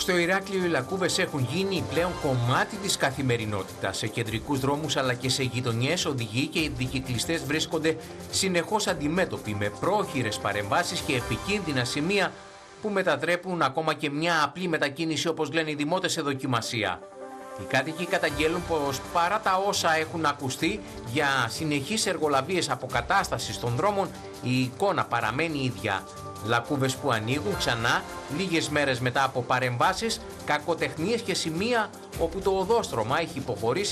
Στο Ηράκλειο οι λακκούβες έχουν γίνει πλέον κομμάτι της καθημερινότητας. Σε κεντρικούς δρόμους αλλά και σε γειτονιές, οδηγοί και οι δικυκλιστές βρίσκονται συνεχώς αντιμέτωποι με πρόχειρες παρεμβάσεις και επικίνδυνα σημεία που μετατρέπουν ακόμα και μια απλή μετακίνηση, όπως λένε οι δημότες, σε δοκιμασία. Οι κάτοικοι καταγγέλουν πως παρά τα όσα έχουν ακουστεί για συνεχείς εργολαβίες αποκατάστασης των δρόμων, η εικόνα παραμένει ίδια. Λακκούβες που ανοίγουν ξανά λίγες μέρες μετά από παρεμβάσεις, κακοτεχνίες και σημεία όπου το οδόστρωμα έχει υποχωρήσει